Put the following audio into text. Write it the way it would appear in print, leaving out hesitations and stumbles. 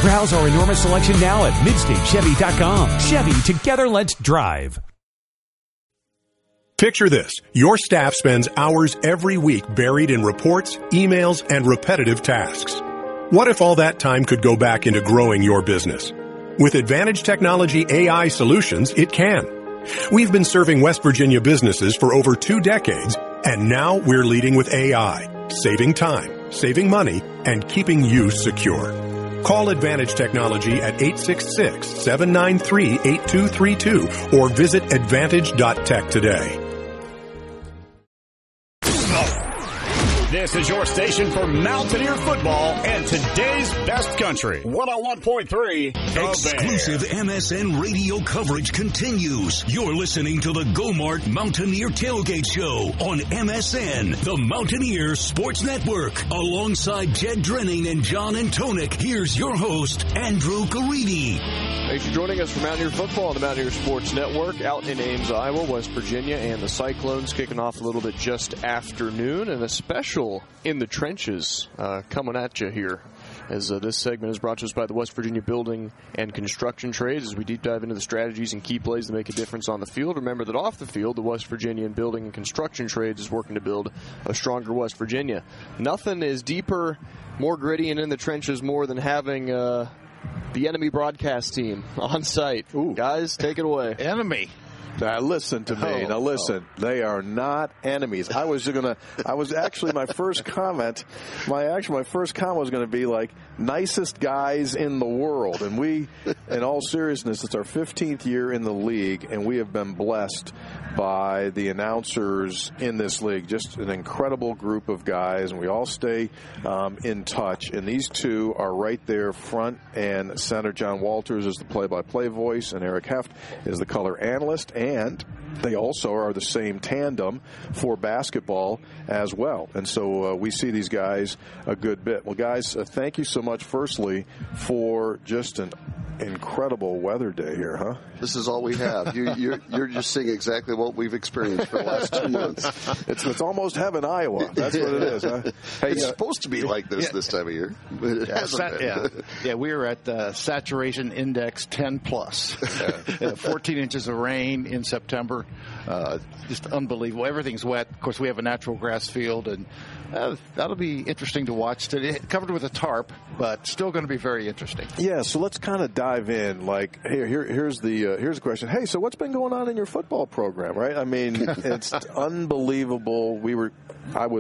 Browse our enormous selection now at MidstateChevy.com. Chevy, together let's drive. Picture this. Your staff spends hours every week buried in reports, emails, and repetitive tasks. What if all that time could go back into growing your business? With Advantage Technology AI Solutions, it can. We've been serving West Virginia businesses for over 2 decades, and now we're leading with AI, saving time, saving money, and keeping you secure. Call Advantage Technology at 866-793-8232 or visit advantage.tech today. This is your station for Mountaineer football and today's best country. 101.3 Exclusive MSN radio coverage continues. You're listening to the Go-Mart Mountaineer Tailgate Show on MSN, the Mountaineer Sports Network. Alongside Jed Drenning and John Antonik, here's your host, Andrew Caridi. Thanks for joining us for Mountaineer Football on the Mountaineer Sports Network out in Ames, Iowa, West Virginia, and the Cyclones kicking off a little bit just after noon, and a special In the Trenches coming at you here, as this segment is brought to us by the West Virginia Building and Construction Trades as we deep dive into the strategies and key plays that make a difference on the field. Remember that off the field, the West Virginia Building and Construction Trades is working to build a stronger West Virginia. Nothing is deeper, more gritty, and in the trenches more than having the enemy broadcast team on site. Ooh. Guys, take it away. Enemy. Now listen to me. Now listen. They are not enemies. My first comment was going to be like nicest guys in the world. And we, in all seriousness, it's our 15th year in the league, and we have been blessed by the announcers in this league. Just an incredible group of guys, and we all stay in touch. And these two are right there front and center. John Walters is the play-by-play voice, and Eric Heft is the color analyst. And they also are the same tandem for basketball as well. And so we see these guys a good bit. Well, guys, thank you so much, firstly, for just an incredible weather day here, huh? This is all we have. You're just seeing exactly what we've experienced for the last 2 months. It's almost heaven, Iowa. That's what it is, huh? Hey, it's supposed to be like this time of year. But it hasn't been. Yeah, we are at saturation index 10 plus. 14 inches of rain in September. Just unbelievable. Everything's wet. Of course, we have a natural grass field, and that'll be interesting to watch today. Covered with a tarp, but still going to be very interesting. Yeah, so let's kind of dive in. Like, here's the question. Hey, so what's been going on in your football program, right? I mean, it's unbelievable. I